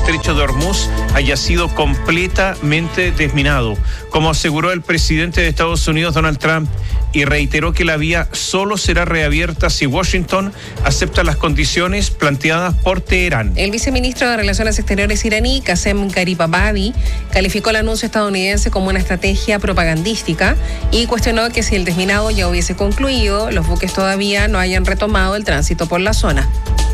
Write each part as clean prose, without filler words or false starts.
estrecho de Hormuz haya sido completamente desminado, como aseguró el presidente de Estados Unidos, Donald Trump, y reiteró que la vía solo será reabierta si Washington acepta las condiciones planteadas por Teherán. El viceministro de Relaciones Exteriores iraní, Qasem Gharibabadi, calificó el anuncio estadounidense como una estrategia propagandística y cuestionó que si el desminado ya hubiese concluido, los buques todavía no hayan retomado el tránsito por la zona.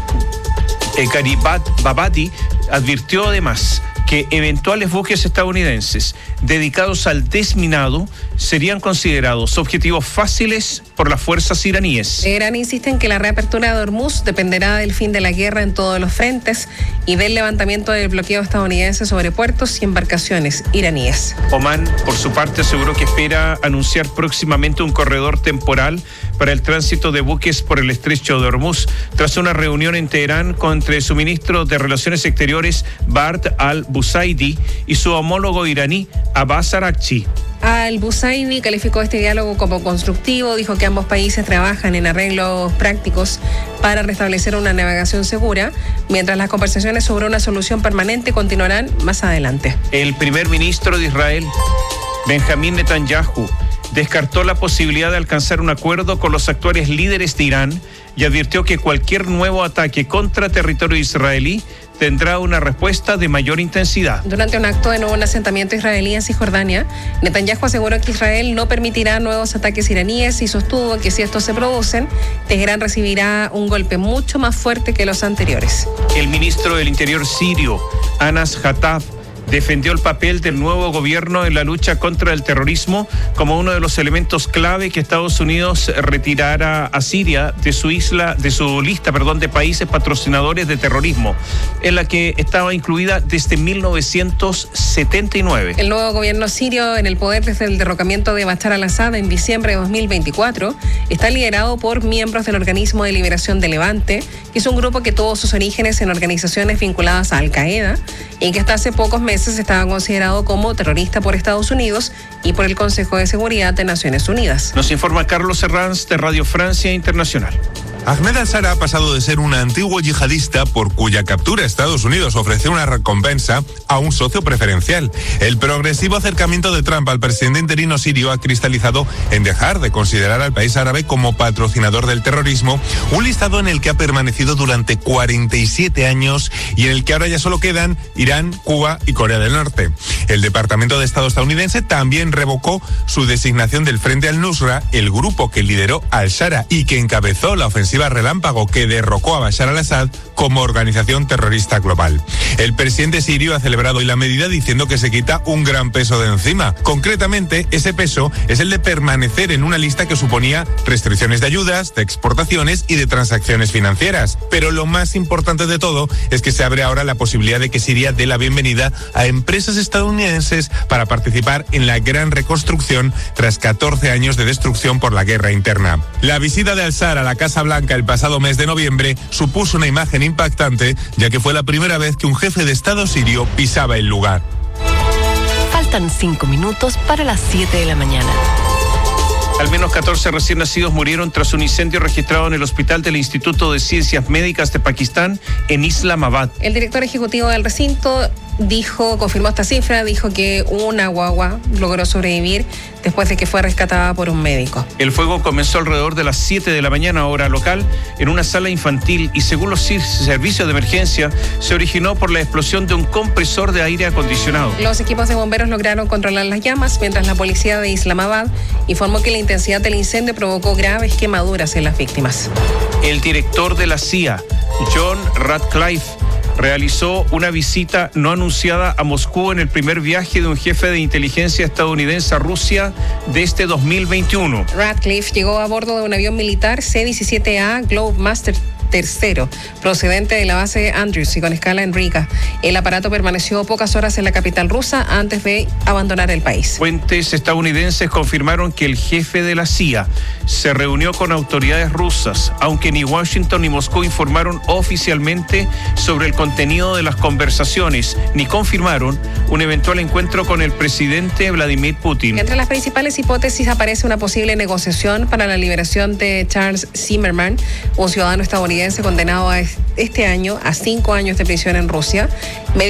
Gharibabadi advirtió además que eventuales buques estadounidenses dedicados al desminado serían considerados objetivos fáciles por las fuerzas iraníes. Teherán insiste en que la reapertura de Hormuz dependerá del fin de la guerra en todos los frentes y del levantamiento del bloqueo estadounidense sobre puertos y embarcaciones iraníes. Omán, por su parte, aseguró que espera anunciar próximamente un corredor temporal para el tránsito de buques por el estrecho de Hormuz, tras una reunión en Teherán entre su ministro de Relaciones Exteriores, Bart al-Busaidi, y su homólogo iraní, Abbas Araghchi. Al-Busaidi calificó este diálogo como constructivo, dijo que ambos países trabajan en arreglos prácticos para restablecer una navegación segura, mientras las conversaciones sobre una solución permanente continuarán más adelante. El primer ministro de Israel, Benjamín Netanyahu, descartó la posibilidad de alcanzar un acuerdo con los actuales líderes de Irán y advirtió que cualquier nuevo ataque contra territorio israelí tendrá una respuesta de mayor intensidad. Durante un acto en un asentamiento israelí en Cisjordania, Netanyahu aseguró que Israel no permitirá nuevos ataques iraníes y sostuvo que si estos se producen, Teherán recibirá un golpe mucho más fuerte que los anteriores. El ministro del Interior sirio, Anas Hattab, defendió el papel del nuevo gobierno en la lucha contra el terrorismo como uno de los elementos clave que Estados Unidos retirara a Siria de su lista de países patrocinadores de terrorismo, en la que estaba incluida desde 1979. El nuevo gobierno sirio en el poder desde el derrocamiento de Bashar al-Assad en diciembre de 2024 está liderado por miembros del Organismo de Liberación de Levante, que es un grupo que tuvo sus orígenes en organizaciones vinculadas a Al-Qaeda y que hasta hace pocos meses estaba considerado como terrorista por Estados Unidos y por el Consejo de Seguridad de Naciones Unidas. Nos informa Carlos Herranz de Radio Francia Internacional. Ahmed al-Shara ha pasado de ser un antiguo yihadista por cuya captura Estados Unidos ofreció una recompensa a un socio preferencial. El progresivo acercamiento de Trump al presidente interino sirio ha cristalizado en dejar de considerar al país árabe como patrocinador del terrorismo, un listado en el que ha permanecido durante 47 años y en el que ahora ya solo quedan Irán, Cuba y Corea del Norte. El Departamento de Estado estadounidense también revocó su designación del Frente al-Nusra, el grupo que lideró al-Shara y que encabezó la ofensiva relámpago que derrocó a Bashar al-Assad como organización terrorista global. El presidente sirio ha celebrado hoy la medida diciendo que se quita un gran peso de encima. Concretamente, ese peso es el de permanecer en una lista que suponía restricciones de ayudas, de exportaciones y de transacciones financieras. Pero lo más importante de todo es que se abre ahora la posibilidad de que Siria dé la bienvenida a empresas estadounidenses para participar en la gran reconstrucción tras 14 años de destrucción por la guerra interna. La visita de al-Shara a la Casa Blanca el pasado mes de noviembre supuso una imagen impactante, ya que fue la primera vez que un jefe de Estado sirio pisaba el lugar. Faltan 5 minutos para las 7 de la mañana. Al menos 14 recién nacidos murieron tras un incendio registrado en el hospital del Instituto de Ciencias Médicas de Pakistán en Islamabad. El director ejecutivo del recinto confirmó esta cifra, dijo que una guagua logró sobrevivir después de que fue rescatada por un médico. El fuego comenzó alrededor de las 7 de la mañana, hora local, en una sala infantil y según los servicios de emergencia, se originó por la explosión de un compresor de aire acondicionado. Los equipos de bomberos lograron controlar las llamas, mientras la policía de Islamabad informó que la intensidad del incendio provocó graves quemaduras en las víctimas. El director de la CIA, John Ratcliffe, realizó una visita no anunciada a Moscú en el primer viaje de un jefe de inteligencia estadounidense a Rusia de este 2021. Ratcliffe llegó a bordo de un avión militar C-17A Globemaster III, procedente de la base Andrews y con escala en Riga. El aparato permaneció pocas horas en la capital rusa antes de abandonar el país. Fuentes estadounidenses confirmaron que el jefe de la CIA se reunió con autoridades rusas, aunque ni Washington ni Moscú informaron oficialmente sobre el contenido de las conversaciones, ni confirmaron un eventual encuentro con el presidente Vladimir Putin. Entre las principales hipótesis aparece una posible negociación para la liberación de Charles Zimmerman, un ciudadano estadounidense condenado a este año a 5 años de prisión en Rusia.